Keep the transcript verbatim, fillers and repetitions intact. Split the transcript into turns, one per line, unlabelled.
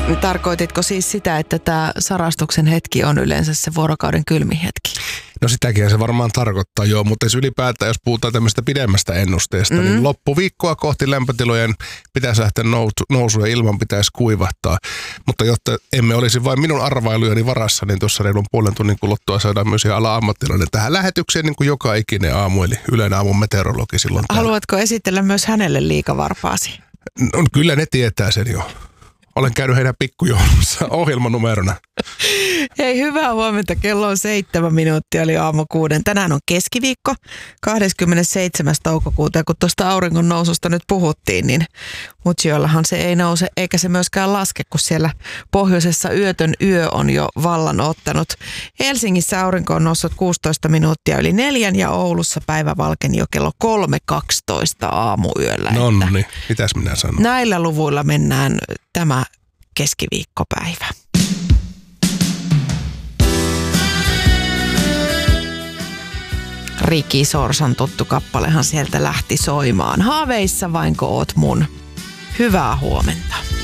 Tarkoititko siis sitä, että tämä sarastuksen hetki on yleensä se vuorokauden kylmin hetki?
No sitäkin se varmaan tarkoittaa, joo, mutta jos ylipäätään, jos puhutaan tämmöistä pidemmästä ennusteesta, mm. niin loppuviikkoa kohti lämpötilojen pitäisi lähteä nousuun ja ilman pitäisi kuivahtaa. Mutta jotta emme olisi vain minun arvailujani varassa, niin tuossa reilun puolen tunnin kuluttua saadaan myös ala-ammattilainen tähän lähetykseen, niin kuin joka ikinen aamu, eli Ylen aamun meteorologi silloin täällä.
Haluatko esitellä myös hänelle liikavarpaasi?
No, kyllä ne tietää sen jo. Olen käynyt heidän pikkujoulussa ohjelmanumerona.
Hei, hyvää huomenta. Kello on seitsemän minuuttia, eli aamu kuuden. Tänään on keskiviikko, kahdeskymmenesseitsemäs toukokuuta. Ja kun tuosta auringon noususta nyt puhuttiin, niin Mutsiollahan se ei nouse, eikä se myöskään laske, kun siellä pohjoisessa yötön yö on jo vallan ottanut. Helsingissä aurinko on noussut kuusitoista minuuttia yli neljän ja Oulussa päivä valkeni jo kello kolme kaksitoista aamuyöllä.
No niin, mitäs minä sanon?
Näillä luvuilla mennään tämä keskiviikkopäivä. Riki Sorsan tuttu kappalehan sieltä lähti soimaan. Haaveissa vainko oot mun? Hyvää huomenta.